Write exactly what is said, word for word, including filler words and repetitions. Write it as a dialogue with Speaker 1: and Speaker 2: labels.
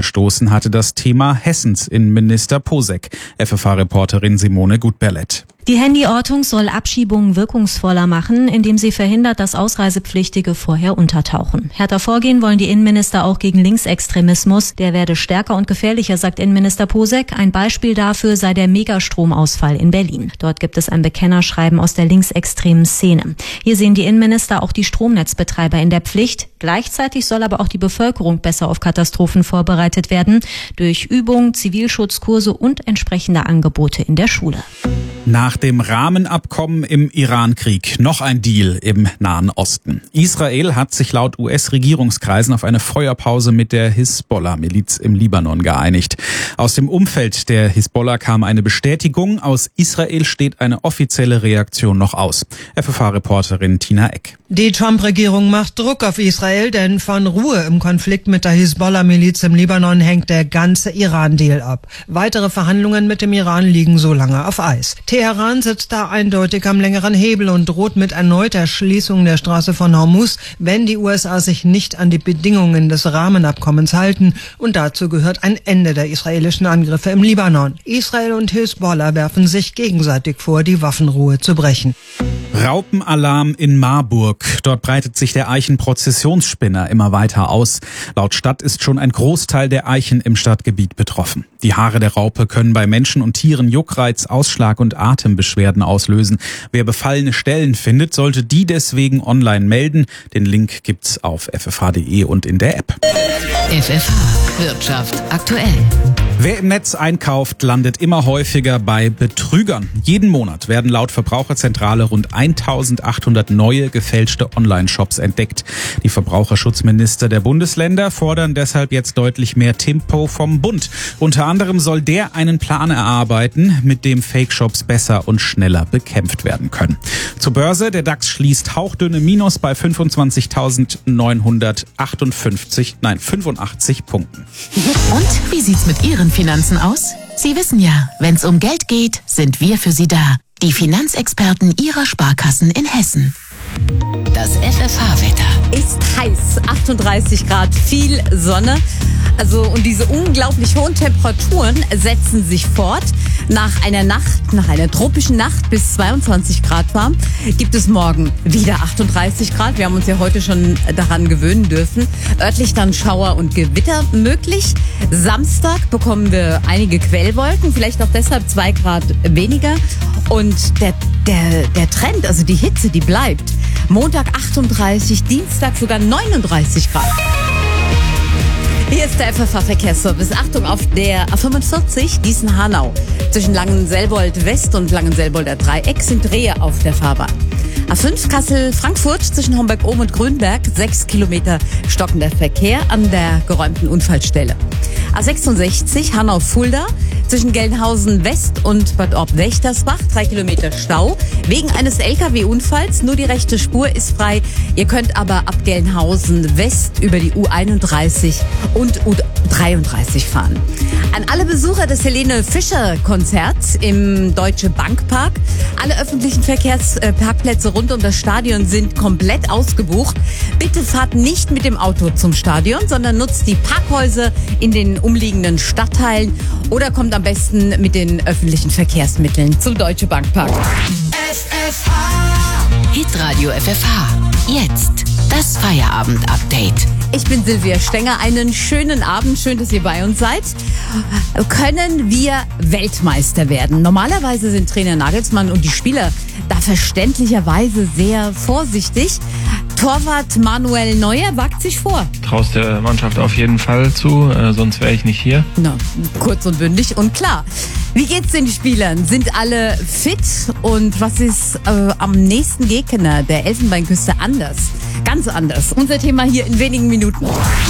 Speaker 1: angestoßen hatte das Thema Hessens Innenminister Posek. F F H-Reporterin Simone Gutberlet.
Speaker 2: Die Handyortung soll Abschiebungen wirkungsvoller machen, indem sie verhindert, dass Ausreisepflichtige vorher untertauchen. Härter vorgehen wollen die Innenminister auch gegen Linksextremismus. Der werde stärker und gefährlicher, sagt Innenminister Posek. Ein Beispiel dafür sei der Megastromausfall in Berlin. Dort gibt es ein Bekennerschreiben aus der linksextremen Szene. Hier sehen die Innenminister auch die Stromnetzbetreiber in der Pflicht. Gleichzeitig soll aber auch die Bevölkerung besser auf Katastrophen vorbereitet werden. Durch Übungen, Zivilschutzkurse und entsprechende Angebote in der Schule.
Speaker 1: Nach dem Rahmenabkommen im Iran-Krieg noch ein Deal im Nahen Osten. Israel hat sich laut U S-Regierungskreisen auf eine Feuerpause mit der Hisbollah-Miliz im Libanon geeinigt. Aus dem Umfeld der Hisbollah kam eine Bestätigung. Aus Israel steht eine offizielle Reaktion noch aus. F F H-Reporterin Tina Eck.
Speaker 3: Die Trump-Regierung macht Druck auf Israel, denn von Ruhe im Konflikt mit der Hisbollah-Miliz im Libanon hängt der ganze Iran-Deal ab. Weitere Verhandlungen mit dem Iran liegen so lange auf Eis. Teheran sitzt da eindeutig am längeren Hebel und droht mit erneuter Schließung der Straße von Hormuz, wenn die U S A sich nicht an die Bedingungen des Rahmenabkommens halten. Und dazu gehört ein Ende der israelischen Angriffe im Libanon. Israel und Hisbollah werfen sich gegenseitig vor, die Waffenruhe zu brechen.
Speaker 1: Raupenalarm in Marburg. Dort breitet sich der Eichenprozessionsspinner immer weiter aus. Laut Stadt ist schon ein Großteil der Eichen im Stadtgebiet betroffen. Die Haare der Raupe können bei Menschen und Tieren Juckreiz, Ausschlag und Atembeschwerden auslösen. Wer befallene Stellen findet, sollte die deswegen online melden. Den Link gibt's auf f f h punkt d e und in der App.
Speaker 4: F F H Wirtschaft aktuell.
Speaker 1: Wer im Netz einkauft, landet immer häufiger bei Betrügern. Jeden Monat werden laut Verbraucherzentrale rund eintausendachthundert neue gefälschte Online-Shops entdeckt. Die Verbraucherschutzminister der Bundesländer fordern deshalb jetzt deutlich mehr Tempo vom Bund. Unter anderem soll der einen Plan erarbeiten, mit dem Fake-Shops besser und schneller bekämpft werden können. Zur Börse, der DAX schließt hauchdünne Minus bei fünfundzwanzigtausendneunhundertachtundfünfzig, nein, fünfundachtzig Punkten.
Speaker 4: Und wie sieht's mit Ihren Finanzen aus? Sie wissen ja, wenn's um Geld geht, sind wir für Sie da. Die Finanzexperten Ihrer Sparkassen in Hessen. Das F F H-Wetter.
Speaker 5: Ist heiß, achtunddreißig Grad, viel Sonne. Also, und diese unglaublich hohen Temperaturen setzen sich fort. Nach einer Nacht, nach einer tropischen Nacht bis zweiundzwanzig Grad warm, gibt es morgen wieder achtunddreißig Grad. Wir haben uns ja heute schon daran gewöhnen dürfen. Örtlich dann Schauer und Gewitter möglich. Samstag bekommen wir einige Quellwolken, vielleicht auch deshalb zwei Grad weniger. Und der, der, der Trend, also die Hitze, die bleibt. Montag achtunddreißig, Dienstag sogar neununddreißig Grad. Hier ist der F F H-Verkehrsservice. Achtung, auf der A fünfundvierzig Gießen-Hanau. Zwischen Langenselbold-West und Langenselbolder Dreieck sind Rehe auf der Fahrbahn. A fünf Kassel-Frankfurt zwischen Homberg-Ohm und Grünberg. Sechs Kilometer stockender Verkehr an der geräumten Unfallstelle. A sechsundsechzig Hanau-Fulda zwischen Gelnhausen West und Bad Orb-Wächtersbach. Drei Kilometer Stau. Wegen eines L K W-Unfalls. Nur die rechte Spur ist frei. Ihr könnt aber ab Gelnhausen West über die U einunddreißig und U dreiunddreißig fahren. An alle Besucher des Helene Fischer Konzerts im Deutsche Bankpark. Alle öffentlichen Verkehrsparkplätze rund um das Stadion sind komplett ausgebucht. Bitte fahrt nicht mit dem Auto zum Stadion, sondern nutzt die Parkhäuser in den umliegenden Stadtteilen oder kommt am besten mit den öffentlichen Verkehrsmitteln zum Deutsche Bankpark.
Speaker 4: F F H Hitradio F F H. Jetzt das Feierabend-Update.
Speaker 5: Ich bin Silvia Stenger. Einen schönen Abend. Schön, dass ihr bei uns seid. Können wir Weltmeister werden? Normalerweise sind Trainer Nagelsmann und die Spieler da verständlicherweise sehr vorsichtig. Torwart Manuel Neuer wagt sich vor.
Speaker 6: Traust der Mannschaft auf jeden Fall zu, äh, sonst wäre ich nicht hier.
Speaker 5: Na, kurz und bündig und klar. Wie geht's den Spielern? Sind alle fit? Und was ist äh, am nächsten Gegner der Elfenbeinküste anders? Ganz anders. Unser Thema hier in wenigen Minuten.